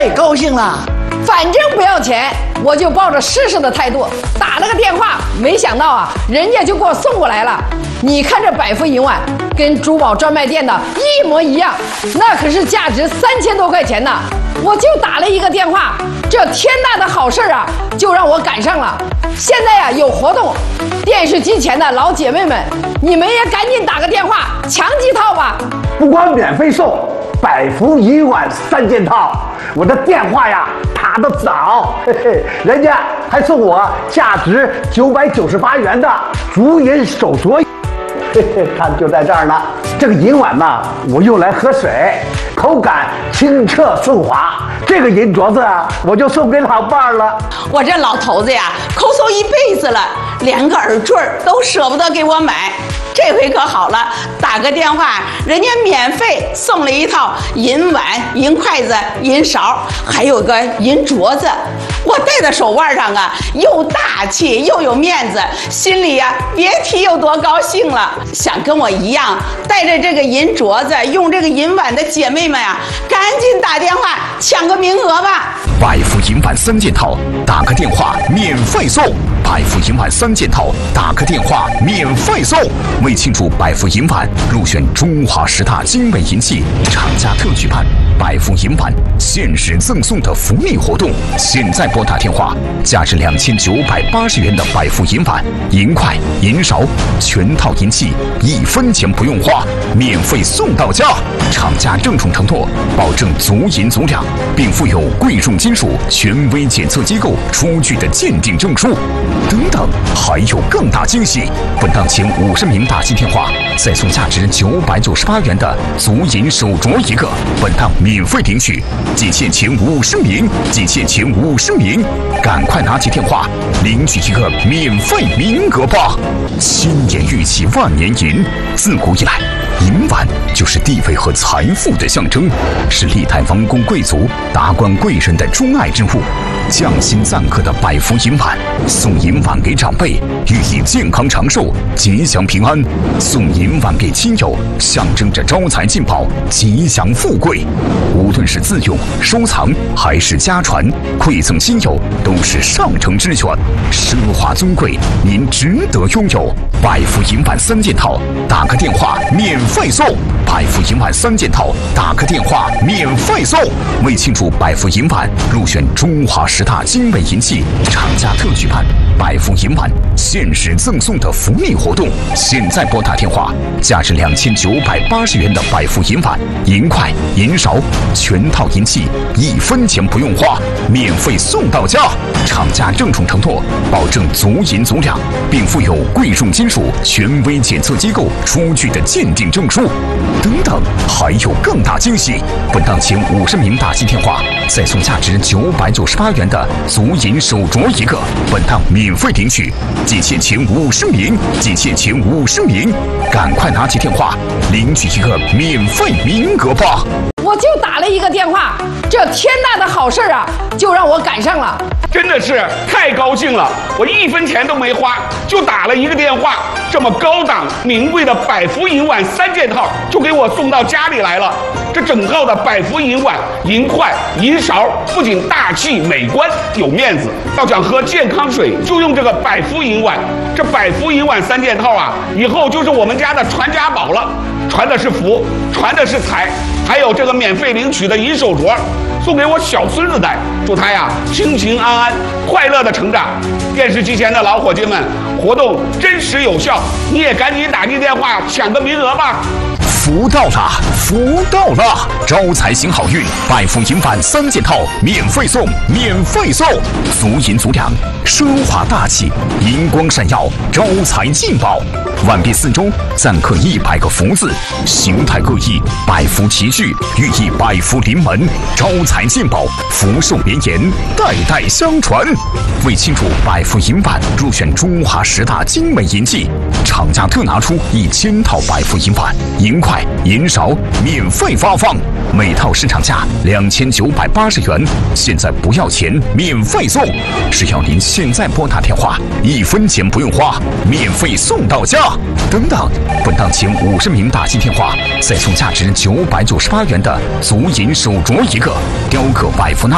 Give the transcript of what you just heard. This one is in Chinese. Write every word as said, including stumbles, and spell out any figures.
太高兴了， 反正不要钱，我就抱着试试的态度打了个电话，没想到啊，人家就给我送过来了。你看这百福银碗，跟珠宝专卖店的一模一样，那可是价值三千多块钱呢。我就打了一个电话，这天大的好事啊，就让我赶上了。现在呀、啊、有活动，电视机前的老姐妹们，你们也赶紧打个电话抢几套吧。 不光免费送百福银碗三件套，我的电话呀打得早，嘿嘿，人家还送我价值九百九十八元的竹银手镯，嘿嘿，看就在这儿呢。这个银碗呢，我用来喝水，口感清澈顺滑。这个银镯子啊，我就送给老伴儿了。 我这老头子呀，抠搜一辈子了，连个耳坠都舍不得给我买。这回可好了，打个电话，人家免费送了一套银碗、银筷子、银勺，还有个银镯子。我戴在手腕上啊，又大气又有面子，心里呀别提有多高兴了。想跟我一样带着这个银镯子、用这个银碗的姐妹们啊，赶紧打电话抢个名额吧！ 百福银碗三件套，打个电话免费送。百福银碗三件套，打个电话免费送。为庆祝百福银碗入选中华十大精美银器，厂家特举办百福银碗限时赠送的福利活动，现在拨打电话，价值两千九百八十元的百福银碗、银筷、银勺，全套银器一分钱不用花，免费送到家。厂家郑重承诺，保证足银足量，并附有贵重金属权威检测机构出具的鉴定证书。等等，还有更大惊喜！本档前五十名打进电话，再送价值九百九十八元的足银手镯一个。本档免费领取，仅限前五十名，仅限前五十名，赶快拿起电话领取一个免费名额吧！千年玉器万年银，自古以来，银碗就是地位和财富的象征，是历代王公贵族、达官贵人的钟爱之物。匠心赞刻的百福银碗，送银碗给长辈，寓意健康长寿、吉祥平安；送银碗给亲友，象征着招财进宝、吉祥富贵。无论是自用、收藏还是家传，馈赠亲友都是上乘之选，奢华尊贵，您值得拥有。百福银碗三件套，打个电话免费送。百福银碗三件套，打个电话免费送。为庆祝百福银碗入选中华十大精美银器，厂家特举办百福银碗限时赠送的福利活动，现在拨打电话，价值两千九百八十元的百福银碗、银筷、银勺，全套银器一分钱不用花，免费送到家。厂家郑重承诺，保证足银足量，并附有贵重金属权威检测机构出具的鉴定证书。等等，还有更大惊喜！本档前五十名打进电话，再送价值九百九十八元的足银手镯一个。本档免费领取，仅限前五十名，仅限前五十名，赶快拿起电话领取一个免费名额吧！ 我就打了一个电话，这天大的好事啊，就让我赶上了。 真的是太高兴了，我一分钱都没花，就打了一个电话，这么高档名贵的百福银碗三件套就给我送到家里来了。这整套的百福银碗、银筷、银勺不仅大气美观有面子，要想喝健康水就用这个百福银碗。这百福银碗三件套啊，以后就是我们家的传家宝了，传的是福，传的是财，还有这个免费领取的银手镯，送给我小孙子戴，祝他呀平平安安、快乐的成长。电视机前的老伙计们，活动真实有效，你也赶紧打进电话抢个名额吧！ 福到了，福到了！招财行好运，百福银碗三件套免费送，免费送！足银足量，奢华大气，银光闪耀，招财进宝。碗壁四周錾刻一百个福字，形态各异，百福齐聚，寓意百福临门，招财进宝，福寿绵延，代代相传。为庆祝百福银碗入选中华十大精美银器，厂家特拿出一千套百福银碗、银筷、银勺免费发放，每套市场价两千九百八十元，现在不要钱，免费送。只要您现在拨打电话，一分钱不用花，免费送到家。等等，本档前五十名打进电话，再送价值九百九十八元的足银手镯一个，雕刻百福纳